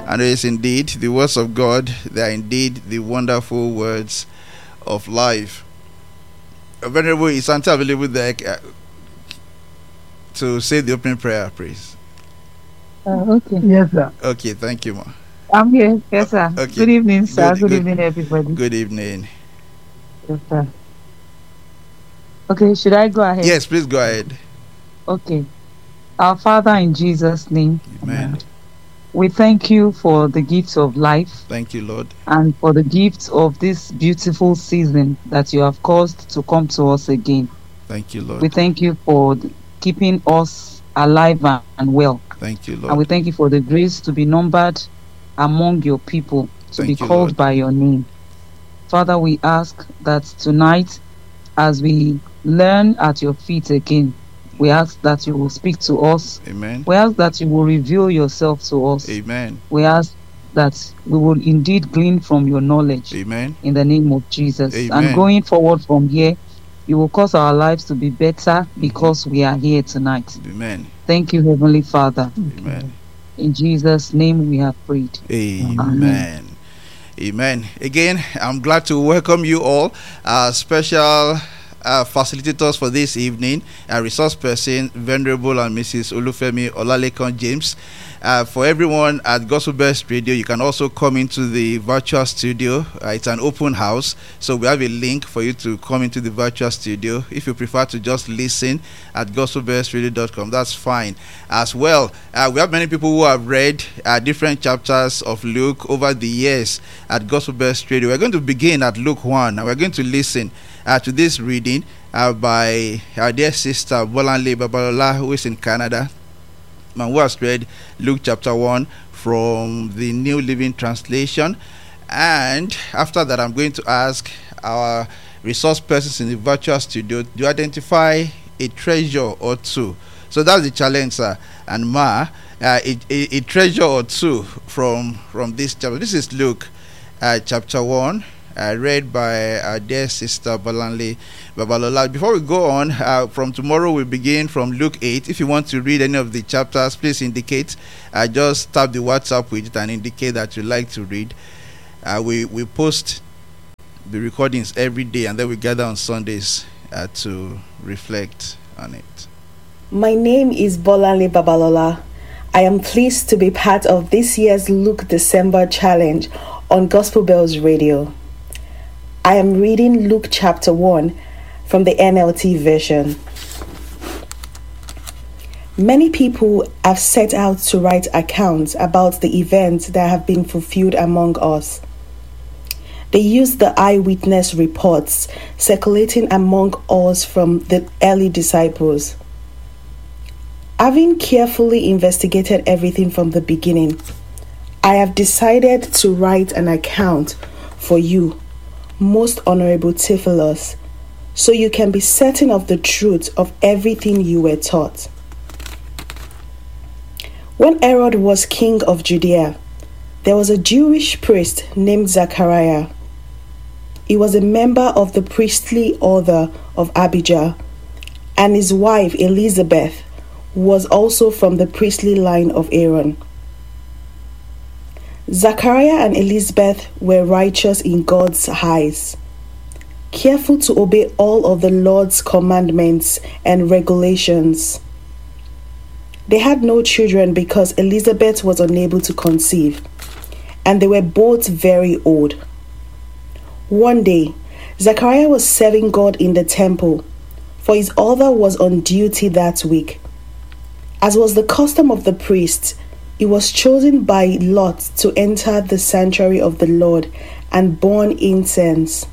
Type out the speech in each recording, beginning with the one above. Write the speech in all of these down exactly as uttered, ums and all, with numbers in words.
And it is indeed the words of God. They are indeed the wonderful words of life. Venerable, is Santa available there uh, to say the opening prayer, please? Uh, okay. Yes, sir. Okay, thank you, ma. I'm here. Yes, sir. Okay. Good evening, sir. Good, Good, good evening, everybody. Good evening. Yes, sir. Okay, should I go ahead? Yes, please go ahead. Okay. Our Father, in Jesus' name, Amen. We thank you for the gifts of life. Thank you, Lord. And for the gifts of this beautiful season that you have caused to come to us again. Thank you, Lord. We thank you for keeping us alive and well. Thank you, Lord. And we thank you for the grace to be numbered among your people, to thank be you, called Lord. by your name. Father, we ask that tonight, as we learn at your feet again, we ask that you will speak to us. Amen. We ask that you will reveal yourself to us. Amen. We ask that we will indeed glean from your knowledge. Amen. In the name of Jesus. Amen. And going forward from here, you will cause our lives to be better because mm-hmm. we are here tonight. Amen. Thank you, Heavenly Father. Amen. In Jesus' name we have prayed. Amen. Amen. Amen. Again, I'm glad to welcome you all. Our special Uh, facilitators for this evening, a resource person, Venerable and Missus Olufemi Olalekan James. Uh, for everyone at Gospel Best Radio, you can also come into the virtual studio. Uh, it's an open house, so we have a link for you to come into the virtual studio. If you prefer to just listen at gospel best radio dot com, that's fine as well. Uh, we have many people who have read uh, different chapters of Luke over the years at Gospel Best Radio. We're going to begin at Luke one, and we're going to listen Uh, to this reading uh, by our dear sister Bolanle Babalola, who is in Canada, and who has read Luke chapter one from the New Living Translation. And after that, I'm going to ask our resource persons in the virtual studio to identify a treasure or two. So that's the challenge, sir. And ma, uh, a, a, a treasure or two from from this chapter. This is Luke uh, chapter one. Uh, read by our dear sister Bolanle Babalola. Before we go on, uh, from tomorrow we begin from Luke eight. If you want to read any of the chapters, please indicate. Uh, just tap the WhatsApp widget and indicate that you like to read. Uh, we, we post the recordings every day, and then we gather on Sundays uh, to reflect on it. My name is Bolanle Babalola. I am pleased to be part of this year's Luke December Challenge on Gospel Bells Radio. I am reading Luke chapter one from the N L T version. Many people have set out to write accounts about the events that have been fulfilled among us. They use the eyewitness reports circulating among us from the early disciples. Having carefully investigated everything from the beginning, I have decided to write an account for you, Most Honorable Theophilus, so you can be certain of the truth of everything you were taught. When Herod was king of Judea, there was a Jewish priest named Zachariah. He was a member of the priestly order of Abijah, and his wife Elizabeth was also from the priestly line of Aaron. Zachariah and Elizabeth were righteous in God's eyes, careful to obey all of the Lord's commandments and regulations. They had no children because Elizabeth was unable to conceive, and they were both very old. One day, Zachariah was serving God in the temple, for his other was on duty that week. As was the custom of the priests, he was chosen by lot to enter the sanctuary of the Lord and burn incense.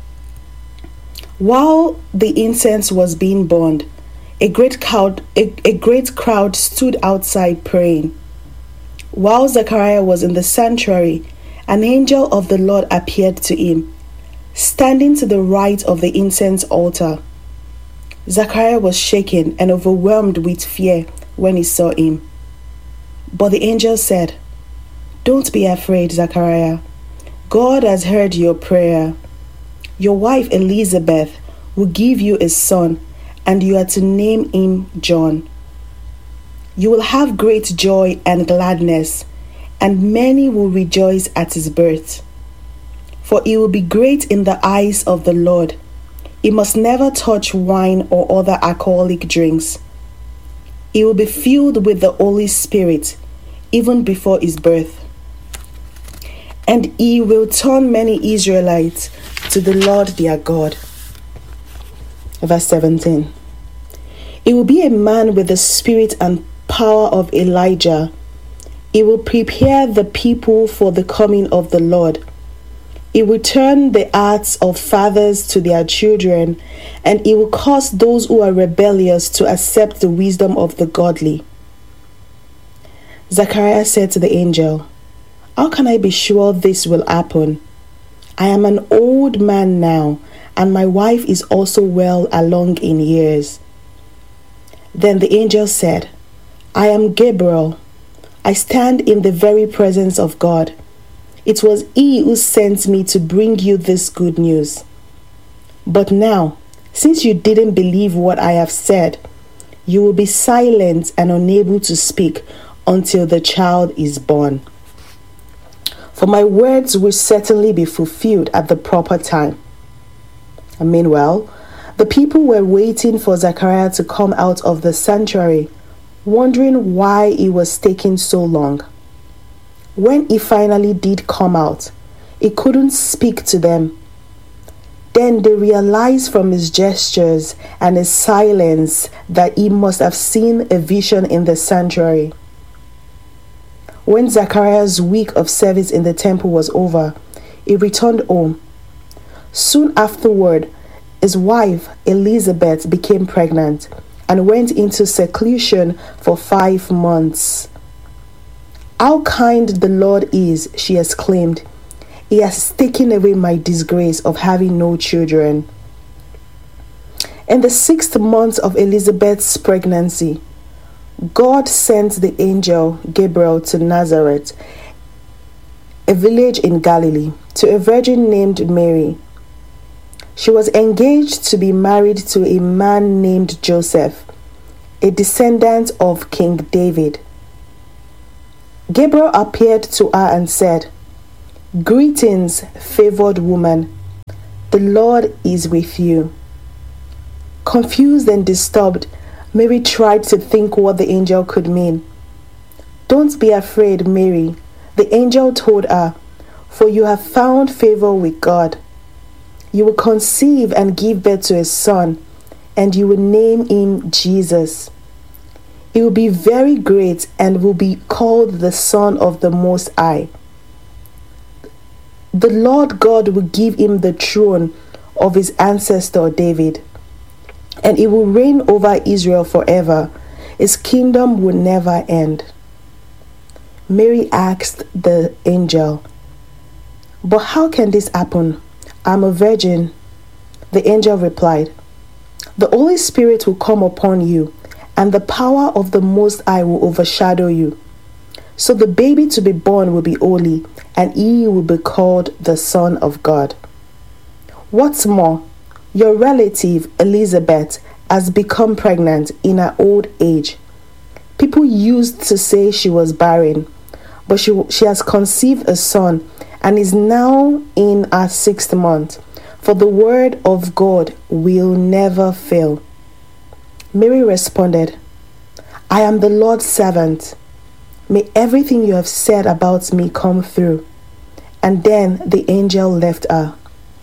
While the incense was being burned, a great crowd, a, a great crowd stood outside praying. While Zechariah was in the sanctuary, an angel of the Lord appeared to him, standing to the right of the incense altar. Zechariah was shaken and overwhelmed with fear when he saw him. But the angel said, "Don't be afraid, Zechariah. God has heard your prayer. Your wife Elizabeth will give you a son, and you are to name him John. You will have great joy and gladness, and many will rejoice at his birth. For he will be great in the eyes of the Lord. He must never touch wine or other alcoholic drinks. He will be filled with the Holy Spirit even before his birth. And he will turn many Israelites to the Lord their God. Verse seventeen. He will be a man with the spirit and power of Elijah. He will prepare the people for the coming of the Lord. He will turn the hearts of fathers to their children, and he will cause those who are rebellious to accept the wisdom of the godly. Zachariah said to the angel, "How can I be sure this will happen? I am an old man now, and my wife is also well along in years." Then the angel said, "I am Gabriel. I stand in the very presence of God. It was he who sent me to bring you this good news. But now, since you didn't believe what I have said, you will be silent and unable to speak until the child is born. For my words will certainly be fulfilled at the proper time." And meanwhile, the people were waiting for Zechariah to come out of the sanctuary, wondering why it was taking so long. When he finally did come out, he couldn't speak to them. Then they realized from his gestures and his silence that he must have seen a vision in the sanctuary. When Zachariah's week of service in the temple was over, he returned home. Soon afterward, his wife Elizabeth became pregnant and went into seclusion for five months. "How kind the Lord is," she exclaimed. "He has taken away my disgrace of having no children." In the sixth month of Elizabeth's pregnancy, God sent the angel Gabriel to Nazareth, a village in Galilee, to a virgin named Mary. She was engaged to be married to a man named Joseph, a descendant of King David. Gabriel appeared to her and said, "Greetings, favored woman. The Lord is with you." Confused and disturbed, Mary tried to think what the angel could mean. "Don't be afraid, Mary," the angel told her, "for you have found favor with God. You will conceive and give birth to a son, and you will name him Jesus. He will be very great and will be called the Son of the Most High. The Lord God will give him the throne of his ancestor David, and he will reign over Israel forever. His kingdom will never end." Mary asked the angel, "But how can this happen? I'm a virgin." The angel replied, "The Holy Spirit will come upon you, and the power of the Most High will overshadow you. So the baby to be born will be holy, and he will be called the Son of God. What's more, your relative Elizabeth has become pregnant in her old age. People used to say she was barren, but she, she has conceived a son and is now in her sixth month, for the word of God will never fail." Mary responded, "I am the Lord's servant. May everything you have said about me come through." And then the angel left her.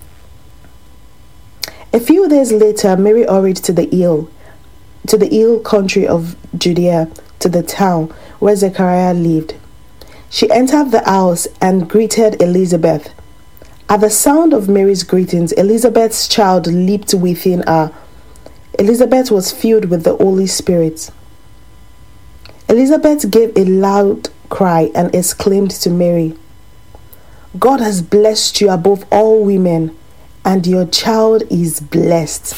A few days later, Mary hurried to the hill, to the hill country of Judea, to the town where Zechariah lived. She entered the house and greeted Elizabeth. At the sound of Mary's greetings, Elizabeth's child leaped within her. Elizabeth was filled with the Holy Spirit. Elizabeth gave a loud cry and exclaimed to Mary, "God has blessed you above all women, and your child is blessed."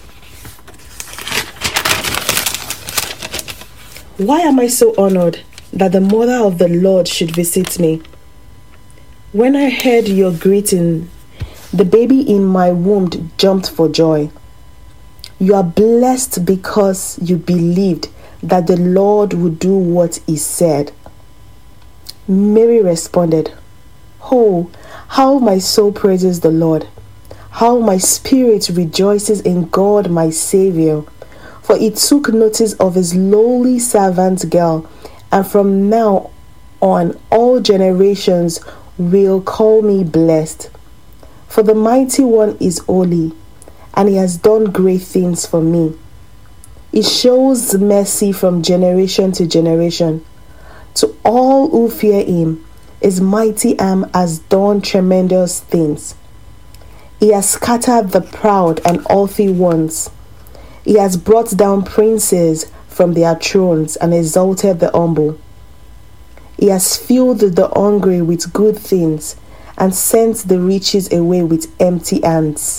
Why am I so honored that the mother of the Lord should visit me? When I heard your greeting, the baby in my womb jumped for joy. You are blessed because you believed that the Lord would do what he said. Mary responded, "Oh, how my soul praises the Lord! How my spirit rejoices in God my Saviour! For he took notice of his lowly servant girl, and from now on all generations will call me blessed. For the Mighty One is holy, and he has done great things for me. He shows mercy from generation to generation. To all who fear him, his mighty arm has done tremendous things. He has scattered the proud and haughty ones. He has brought down princes from their thrones and exalted the humble. He has filled the hungry with good things and sent the riches away with empty hands.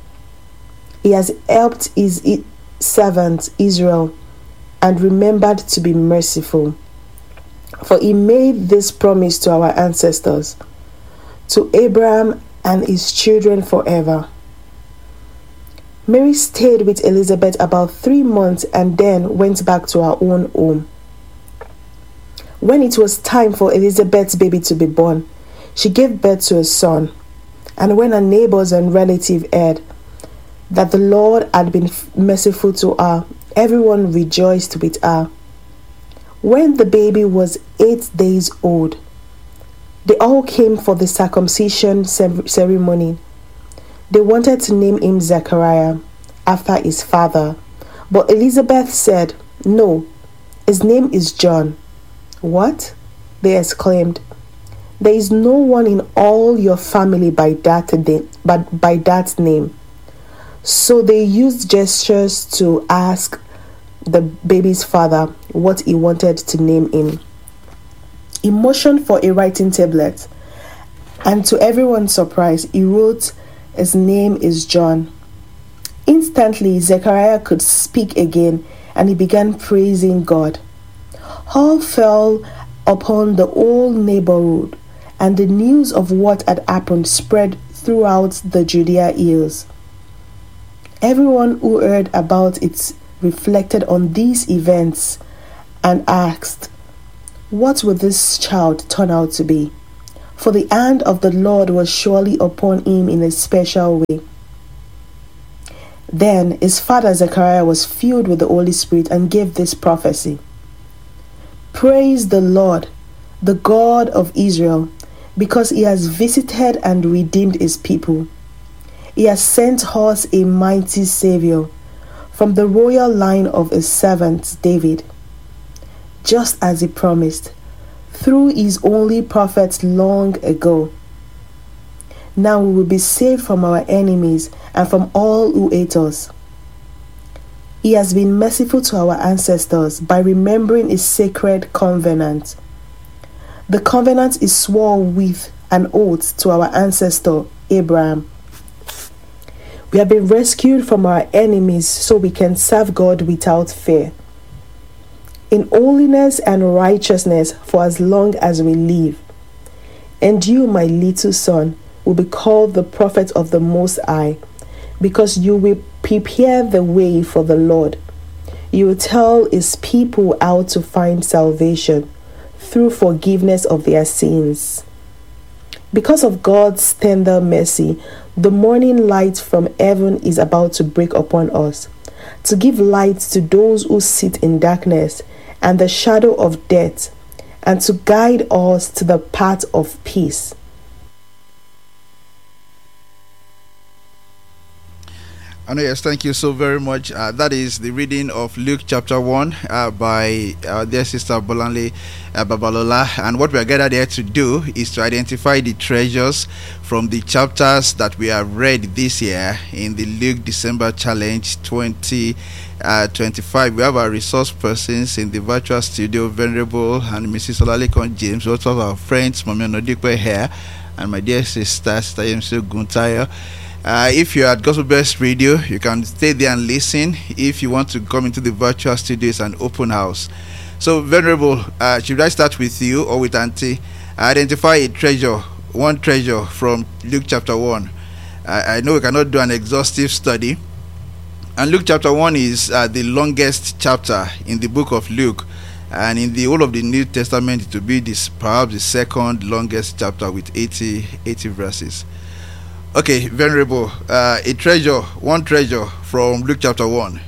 He has helped his servant Israel and remembered to be merciful. For he made this promise to our ancestors, to Abraham and his children forever." Mary stayed with Elizabeth about three months and then went back to her own home. When it was time for Elizabeth's baby to be born, she gave birth to a son. And when her neighbors and relatives heard that the Lord had been merciful to her, everyone rejoiced with her. When the baby was eight days old, they all came for the circumcision ceremony. They wanted to name him Zechariah, after his father. But Elizabeth said, "No, his name is John." "What?" they exclaimed. "There is no one in all your family by that, but by that name." So they used gestures to ask the baby's father what he wanted to name him. He motioned for a writing tablet, and to everyone's surprise, he wrote, "His name is John." Instantly, Zechariah could speak again, and he began praising God. All fell upon the whole neighborhood, and the news of what had happened spread throughout the Judea hills. Everyone who heard about it reflected on these events and asked, "What will this child turn out to be?" For the hand of the Lord was surely upon him in a special way. Then his father Zechariah was filled with the Holy Spirit and gave this prophecy: "Praise the Lord, the God of Israel, because he has visited and redeemed his people. He has sent us a mighty Savior from the royal line of his servant David, just as he promised through his only prophet long ago. Now we will be saved from our enemies and from all who hate us. He has been merciful to our ancestors by remembering his sacred covenant. The covenant is sworn with an oath to our ancestor Abraham. We have been rescued from our enemies so we can serve God without fear, in holiness and righteousness for as long as we live. And you, my little son, will be called the prophet of the Most High, because you will prepare the way for the Lord. You will tell his people how to find salvation through forgiveness of their sins. Because of God's tender mercy, the morning light from heaven is about to break upon us, to give light to those who sit in darkness and the shadow of death, and to guide us to the path of peace." And yes, thank you so very much. Uh, that is the reading of Luke chapter one uh, by our dear sister Bolanle uh, Babalola. And what we are gathered here to do is to identify the treasures from the chapters that we have read this year in the Luke December Challenge twenty twenty-five. We have our resource persons in the virtual studio, Venerable and Missus Olalekon James. We also have our friends, Mami Onodikwe here, and my dear sister, Sister Yemso Guntayo. Uh, if you're at Gospel Best Radio, you can stay there and listen. If you want to come into the virtual studio, it's an open house. So, Venerable, uh, should I start with you or with Auntie? Identify a treasure, one treasure from Luke chapter one. Uh, I know we cannot do an exhaustive study. And Luke chapter one is uh, the longest chapter in the book of Luke. Uh, and in the whole of the New Testament it will be this perhaps the second longest chapter with eighty, eighty verses. Okay, Venerable, uh, a treasure, one treasure from Luke chapter one.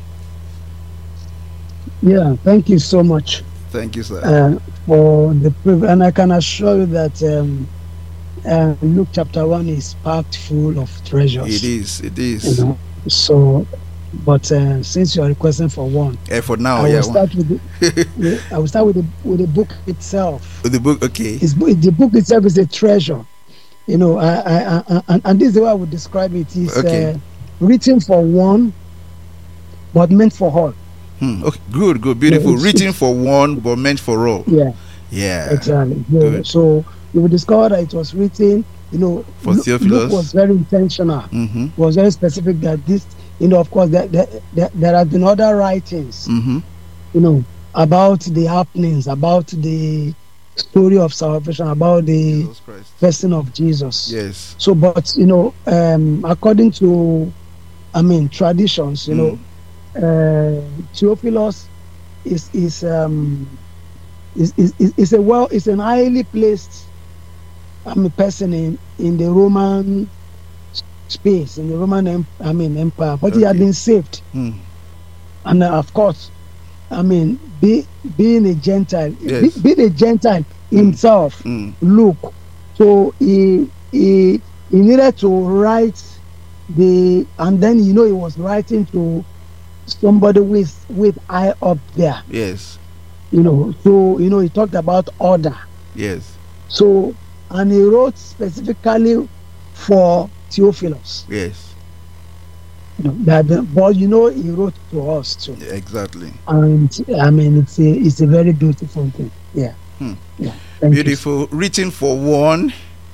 Yeah, thank you so much. Thank you, sir. Uh, for the privilege, and I can assure you that um, uh, Luke chapter one is packed full of treasures. It is, it is. You know? So, but uh, since you are requesting for one, yeah, for now, I will yeah. start with the, with, I will start with the with the book itself. With the book, okay. It's, the book itself is a treasure. You know, I, I, I, and, and this is the way I would describe it. It's okay. uh, written for one, but meant for all. Hmm. Okay, good, good, beautiful. Yeah, written for one, but meant for all. Yeah. Yeah. Exactly. Yeah. So you will discover that it was written, you know, for Luke, Theophilus. Luke was very intentional. Mm-hmm. It was very specific that this, you know, of course, there, there, there, there have been other writings, mm-hmm. you know, about the happenings, about the story of salvation, about the person of Jesus. Yes. So, but, you know, um, according to, I mean, traditions, you mm. know, uh, Theophilus is, is, um, is, is, is, is a well, is an highly placed, I mean, person in, in the Roman space, in the Roman, em- I mean, empire, but okay. he had been saved. Mm. And uh, of course, I mean, be, being a Gentile, yes. be, being a Gentile himself, mm. look, so he, he he needed to write the, and then you know he was writing to somebody with with eye up there. Yes. You know, so you know he talked about order. Yes. So, and he wrote specifically for Theophilus. Yes. You know, that, but you know he wrote to us too. Exactly. And I mean it's a it's a very beautiful thing. Yeah. Hmm. Yeah. Beautiful. You. Written for one,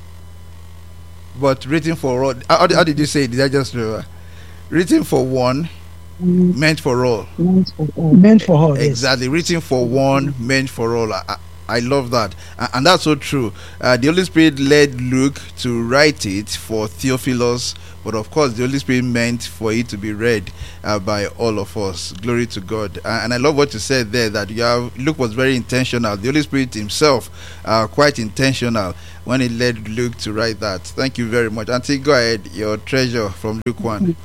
but written for all. How, how did you say it? Did I just remember? Written for one, mm. meant for all. Meant for all. Meant for all. Exactly. Yes. Written for one, mm. meant for all. I, I love that, and that's so true. Uh, the Holy Spirit led Luke to write it for Theophilus, but of course the Holy Spirit meant for it to be read uh, by all of us. Glory to God. Uh, and I love what you said there, that you have, Luke was very intentional. The Holy Spirit himself uh, quite intentional when he led Luke to write that. Thank you very much. Auntie, go ahead, your treasure from Luke one.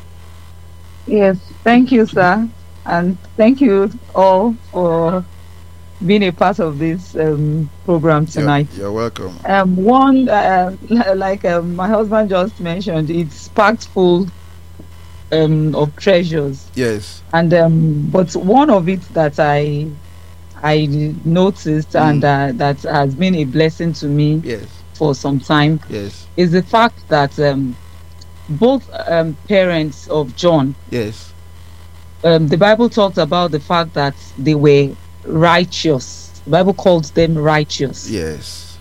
Yes, thank you, sir, and thank you all for being a part of this um, program tonight. You're, you're welcome. Um, one, uh, like um, my husband just mentioned, it's packed full um, of treasures. Yes. And um, but one of it that I I noticed mm. and uh, that has been a blessing to me yes. for some time yes. is the fact that um, both um, parents of John, yes, um, the Bible talks about the fact that they were righteous. The Bible calls them righteous. Yes.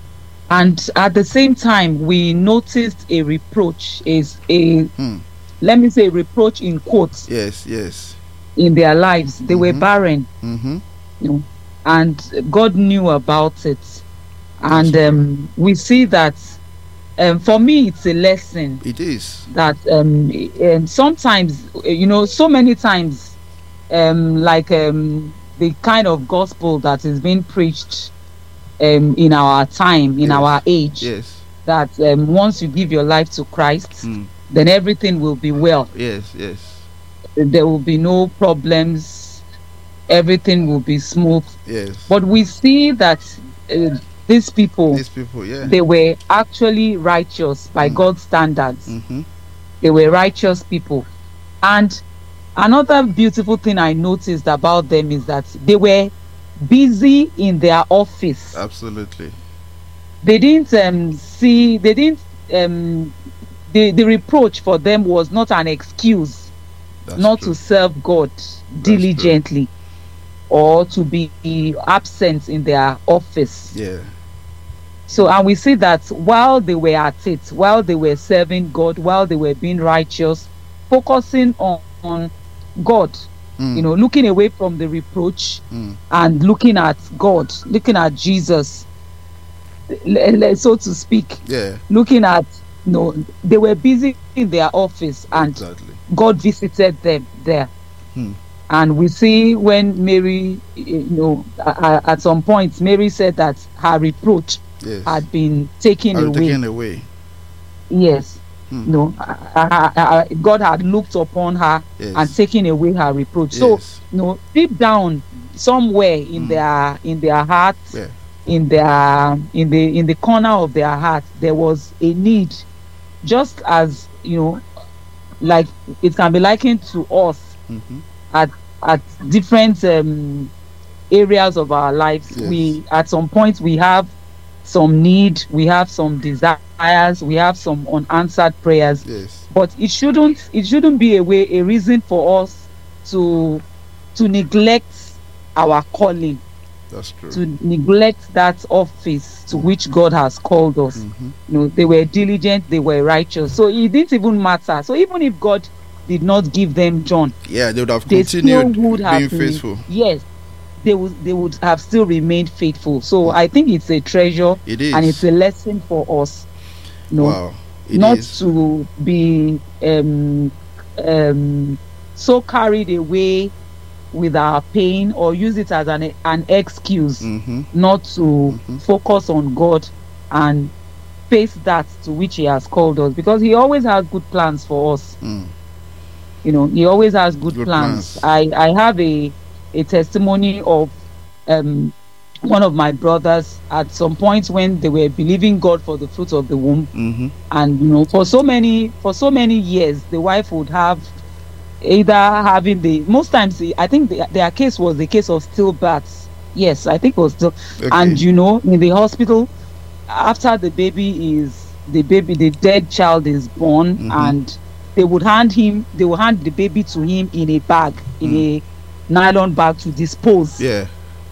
And at the same time, we noticed a reproach, is a hmm. let me say reproach in quotes. Yes, yes. In their lives, they mm-hmm. were barren. Mm-hmm. You know, and God knew about it. And um, we see that. Um, for me, it's a lesson. It is that um, and sometimes, you know, so many times, um, like um, the kind of gospel that is being preached um, in our time, in yes. our age, yes. that um, once you give your life to Christ, mm. then everything will be well. Yes, yes. There will be no problems. Everything will be smooth. Yes. But we see that uh, these people, these people, yeah, they were actually righteous by mm. God's standards. Mm-hmm. They were righteous people. And another beautiful thing I noticed about them is that they were busy in their office. Absolutely. They didn't um, see, they didn't, um, the, the reproach for them was not an excuse That's not true. to serve God That's diligently true. Or to be absent in their office. Yeah. So, and we see that while they were at it, while they were serving God, while they were being righteous, focusing on, on God, mm. you know, looking away from the reproach mm. and looking at God, looking at Jesus, so to speak. Yeah. Looking at, you know, they were busy in their office and exactly. God visited them there. Hmm. And we see when Mary, you know, uh, at some point, Mary said that her reproach yes. had been taken Had away. taken away. Yes. Hmm. No, uh, uh, uh, God had looked upon her Yes. and taken away her reproach. Yes. So, you know, deep down, somewhere in Hmm. their in their hearts, Yeah. in their in the in the corner of their heart, there was a need, just as, you know, like it can be likened to us Mm-hmm. at at different um, areas of our lives. Yes. We at some point we have some need, we have some desires, we have some unanswered prayers. Yes. But it shouldn't it shouldn't be a way a reason for us to to neglect our calling, That's true. to neglect that office to which God has called us. Mm-hmm. You know, they were diligent, they were righteous. So it didn't even matter. So even if God did not give them John, Yeah, they would have they still continued would have being been- faithful. Yes, they would they would have still remained faithful. So I think it's a treasure It is. and it's a lesson for us. You know, Wow. It not is. to be um um so carried away with our pain or use it as an an excuse Mm-hmm. not to Mhm. focus on God and face that to which He has called us, because He always has good plans for us. Mm. You know, He always has good, Good plans. plans. I I have a a testimony of um one of my brothers at some point when they were believing God for the fruit of the womb, Mm-hmm. and you know, for so many for so many years the wife would have either having the most times I think the, their case was the case of stillbirths. Yes, I think it was still. Okay. And you know, in the hospital, after the baby is the baby the dead child is born, Mhm. and they would hand him they would hand the baby to him in a bag, in Mm. a nylon bag to dispose. Yeah.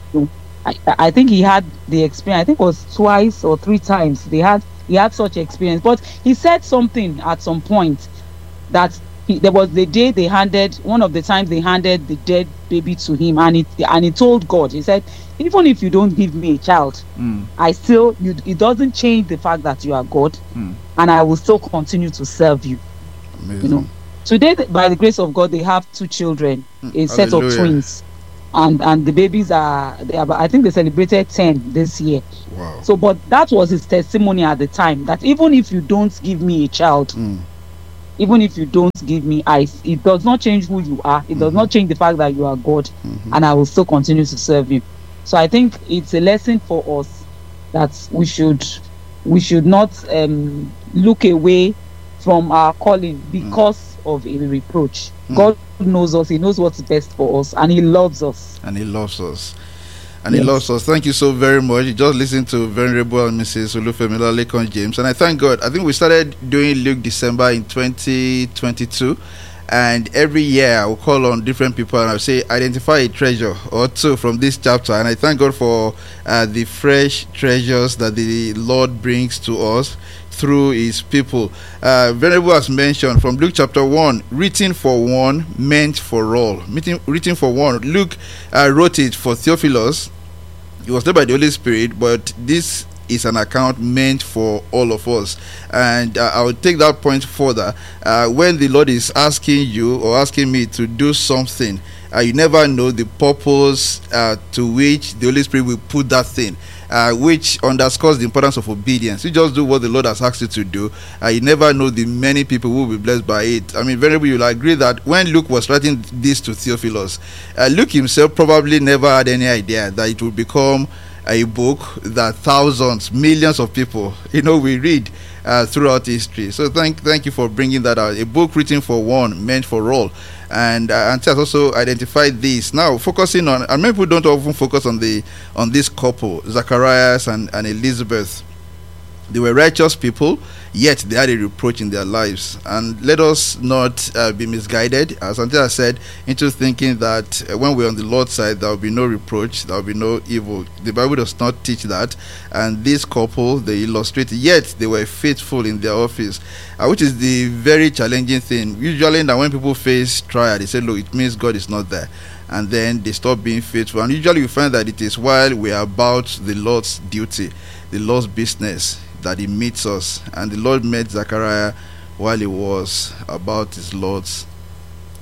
I, I think he had the experience. I think it was twice or three times they had he had such experience. But he said something at some point that he, there was the day they handed one of the times they handed the dead baby to him, and it and he told God, he said, even if you don't give me a child, Mm. I still you, it doesn't change the fact that you are God, Mm. and I will still continue to serve you. Amazing. You know, today, by the grace of God, they have two children, Mm. a set of Hallelujah. twins, and and the babies are, they are I think they celebrated ten this year. Wow. So, but that was his testimony at the time, that even if you don't give me a child, Mm. even if you don't give me eyes, it does not change who you are. It does Mhm. not change the fact that you are God, Mhm. and I will still continue to serve you. So I think it's a lesson for us that we should we should not um, look away from our calling because of a reproach. Mm. God knows us. He knows what's best for us, and He loves us. And He loves us. And He Yes. loves us. Thank you so very much. You just listened to Venerable and Missus Olufemi Olalekan James. And I thank God. I think we started doing Luke December in twenty twenty-two. And every year I will call on different people and I'll say, identify a treasure or two from this chapter. And I thank God for uh, the fresh treasures that the Lord brings to us through His people. Uh, Venerable has mentioned from Luke chapter one, written for one, meant for all. Written, written for one. Luke uh, wrote it for Theophilus. It was led by the Holy Spirit, but this is an account meant for all of us. And uh, I will take that point further. Uh, when the Lord is asking you or asking me to do something, uh, you never know the purpose uh, to which the Holy Spirit will put that thing, uh, which underscores the importance of obedience. You just do what the Lord has asked you to do. Uh, you never know the many people who will be blessed by it. I mean, Venerable, you'll agree that when Luke was writing this to Theophilus, uh, Luke himself probably never had any idea that it would become a book that thousands, millions of people, you know, we read uh, throughout history. So thank thank you for bringing that out. A book written for one, meant for all. And uh, Auntie has also identified this. Now, focusing on, and many people don't often focus on the on this couple, Zacharias and, and Elizabeth. They were righteous people, yet they had a reproach in their lives. And let us not uh, be misguided, as Auntie has said, into thinking that uh, when we're on the Lord's side, there will be no reproach, there will be no evil. The Bible does not teach that. And this couple, they illustrate, yet they were faithful in their office, uh, which is the very challenging thing. Usually, now when people face trial, they say, look, it means God is not there. And then they stop being faithful. And usually, we find that it is while we are about the Lord's duty, the Lord's business, that He meets us. And the Lord met Zechariah while he was about his Lord's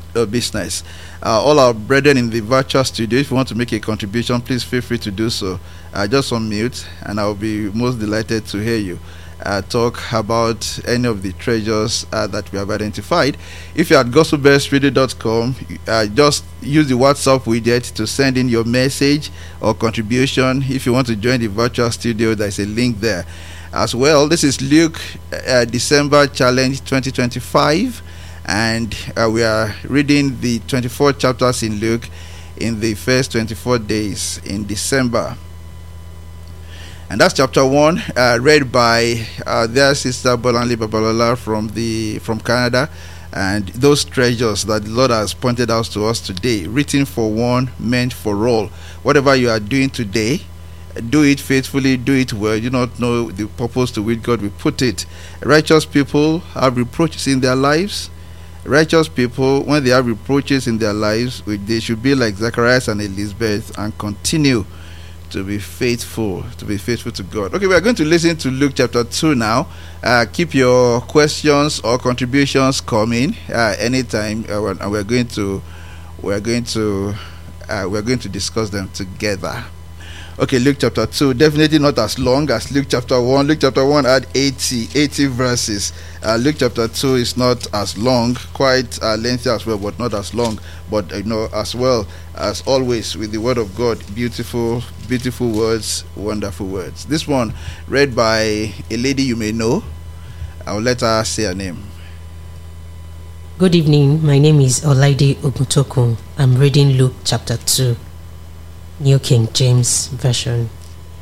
uh, business. Uh, all our brethren in the virtual studio, if you want to make a contribution, please feel free to do so. Uh, just unmute, and I'll be most delighted to hear you uh, talk about any of the treasures uh, that we have identified. If you're at gospel bells radio dot com, uh, just use the WhatsApp widget to send in your message or contribution. If you want to join the virtual studio, there's a link there as well. This is Luke uh, December Challenge twenty twenty-five, and uh, we are reading the twenty-four chapters in Luke in the first twenty-four days in December. And that's chapter one, uh, read by uh, their sister Bolanle Babalola from the from Canada, and those treasures that the Lord has pointed out to us today, written for one, meant for all. Whatever you are doing today, do it faithfully, do it well. You do not know the purpose to which God will put it. Righteous people have reproaches in their lives. Righteous people, when they have reproaches in their lives, they should be like Zacharias and Elizabeth and continue to be faithful, to be faithful to God. Okay, we are going to listen to Luke chapter two now. Uh, keep your questions or contributions coming uh, anytime, uh, and we're going to, we're going to, uh, we're going to discuss them together. Okay, Luke chapter two, definitely not as long as Luke chapter one. Luke chapter one had eighty, eighty verses. Uh, Luke chapter two is not as long, quite uh, lengthy as well, but not as long. But you know, as well as always with the word of God, beautiful, beautiful words, wonderful words. This one read by a lady you may know. I'll let her say her name. Good evening. My name is Olaide Oguntokun. I'm reading Luke chapter two. New King James Version.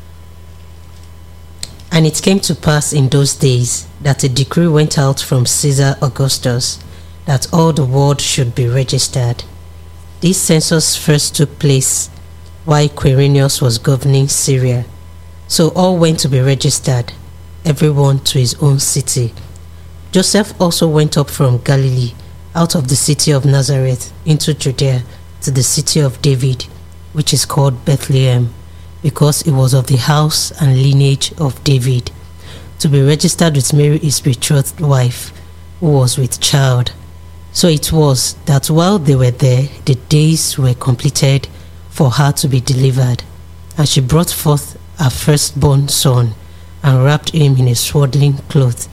And it came to pass in those days that a decree went out from Caesar Augustus that all the world should be registered. This census first took place while Quirinius was governing Syria. So all went to be registered, everyone to his own city. Joseph also went up from Galilee, out of the city of Nazareth, into Judea, to the city of David, which is called Bethlehem, because it was of the house and lineage of David, to be registered with Mary his betrothed wife, who was with child. So it was that while they were there, the days were completed for her to be delivered. And she brought forth her firstborn son, and wrapped him in a swaddling cloth,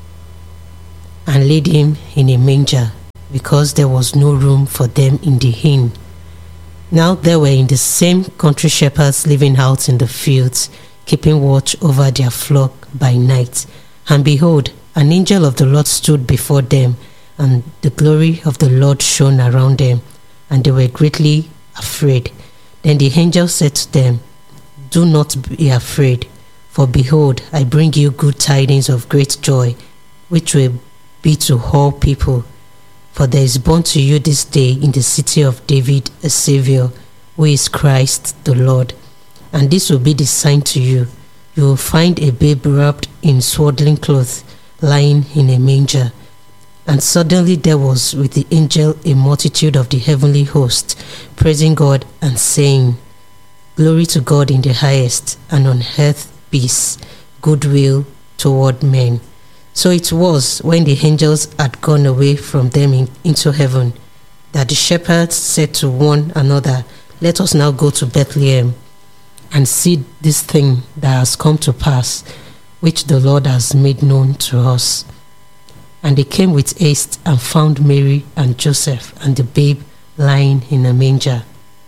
and laid him in a manger, because there was no room for them in the inn. Now there were in the same country shepherds living out in the fields, keeping watch over their flock by night. And behold, an angel of the Lord stood before them, and the glory of the Lord shone around them, and they were greatly afraid. Then the angel said to them, Do not be afraid, for behold, I bring you good tidings of great joy, which will be to all people. For there is born to you this day in the city of David a Savior, who is Christ the Lord. And this will be the sign to you. You will find a babe wrapped in swaddling clothes, lying in a manger. And suddenly there was with the angel a multitude of the heavenly host, praising God and saying, Glory to God in the highest, and on earth peace, goodwill toward men. So it was, when the angels had gone away from them in, into heaven, that the shepherds said to one another, Let us now go to Bethlehem, and see this thing that has come to pass, which the Lord has made known to us. And they came with haste, and found Mary and Joseph, and the babe lying in a manger.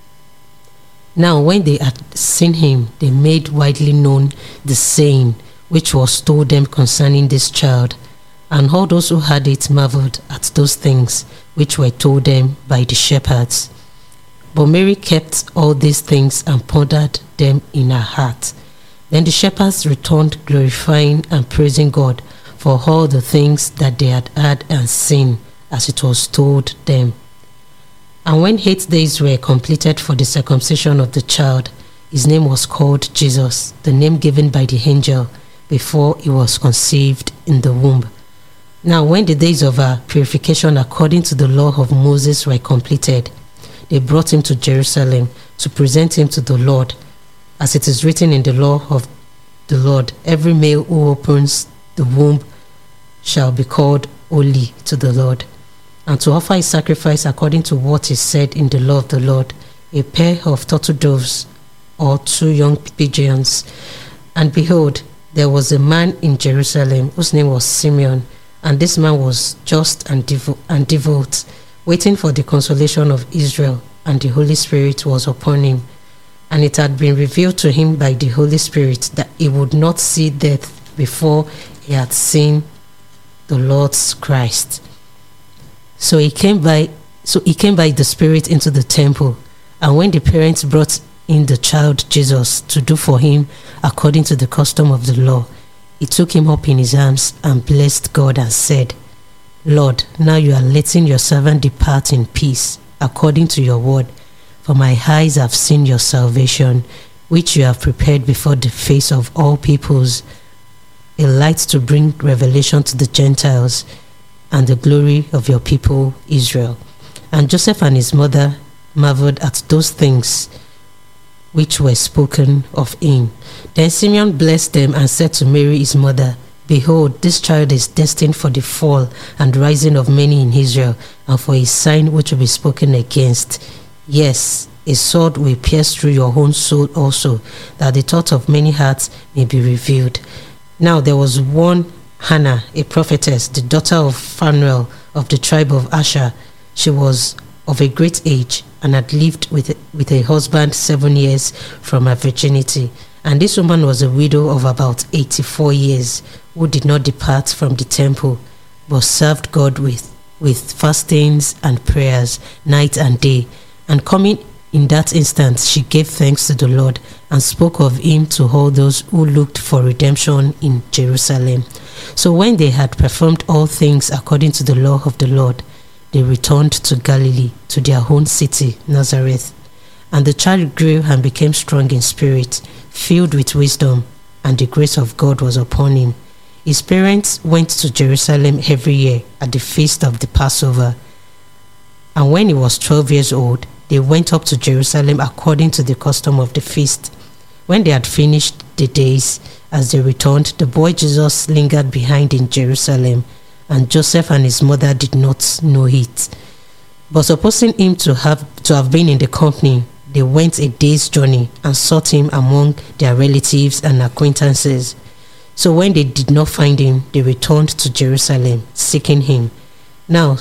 Now when they had seen him, they made widely known the saying which was told them concerning this child. And all those who heard it marveled at those things which were told them by the shepherds. But Mary kept all these things and pondered them in her heart. Then the shepherds returned, glorifying and praising God for all the things that they had heard and seen, as it was told them. And when eight days were completed for the circumcision of the child, his name was called Jesus, the name given by the angel before he was conceived in the womb. Now when the days of her purification according to the law of Moses were completed, they brought him to Jerusalem to present him to the Lord. As it is written in the law of the Lord, every male who opens the womb shall be called holy to the Lord, and to offer a sacrifice according to what is said in the law of the Lord, a pair of turtle doves or two young pigeons. And behold, there was a man in Jerusalem whose name was Simeon, and this man was just and, devo- and devout, waiting for the consolation of Israel, and the Holy Spirit was upon him. And it had been revealed to him by the Holy Spirit that he would not see death before he had seen the Lord's Christ. So he came by so he came by the Spirit into the temple, and when the parents brought in the child Jesus to do for him according to the custom of the law, he took him up in his arms and blessed God and said, Lord, now you are letting your servant depart in peace according to your word, for my eyes have seen your salvation, which you have prepared before the face of all peoples, a light to bring revelation to the Gentiles, and the glory of your people Israel. And Joseph and his mother marveled at those things which were spoken of him. Then Simeon blessed them and said to Mary his mother, Behold, this child is destined for the fall and rising of many in Israel, and for a sign which will be spoken against. Yes, a sword will pierce through your own soul also, that the thought of many hearts may be revealed. Now there was one Hannah, a prophetess, the daughter of Phanuel of the tribe of Asher. She was of a great age and had lived with, with a husband seven years from her virginity. And this woman was a widow of about eighty-four years, who did not depart from the temple, but served God with, with fastings and prayers night and day. And coming in that instant, she gave thanks to the Lord and spoke of him to all those who looked for redemption in Jerusalem. So when they had performed all things according to the law of the Lord, they returned to Galilee, to their own city, Nazareth. And the child grew and became strong in spirit, filled with wisdom, and the grace of God was upon him. His parents went to Jerusalem every year at the feast of the Passover. And when he was twelve years old, they went up to Jerusalem according to the custom of the feast. When they had finished the days, as they returned, the boy Jesus lingered behind in Jerusalem, and Joseph and his mother did not know it. But supposing him to have to have been in the company, they went a day's journey and sought him among their relatives and acquaintances. So when they did not find him, they returned to Jerusalem, seeking him. Now,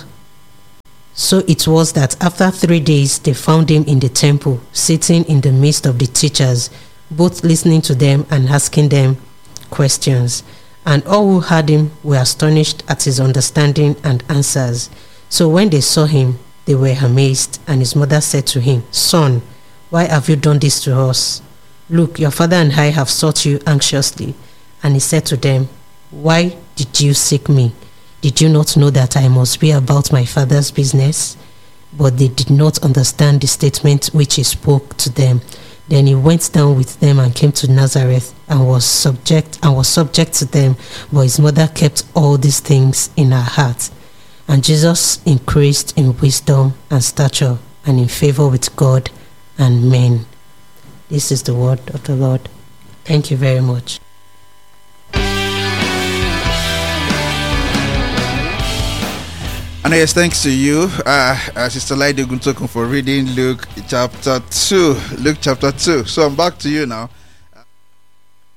so it was that after three days they found him in the temple, sitting in the midst of the teachers, both listening to them and asking them questions. And all who heard him were astonished at his understanding and answers. So when they saw him, they were amazed, and his mother said to him, Son, why have you done this to us? Look, your father and I have sought you anxiously. And he said to them, Why did you seek me? Did you not know that I must be about my father's business? But they did not understand the statement which he spoke to them. Then he went down with them and came to Nazareth, and was subject and was subject to them. But his mother kept all these things in her heart. And Jesus increased in wisdom and stature, and in favor with God and men. This is the word of the Lord. Thank you very much. And yes, thanks to you, uh, uh, Sister Laide Guntokun, for reading Luke chapter two. Luke chapter two. So I'm back to you now.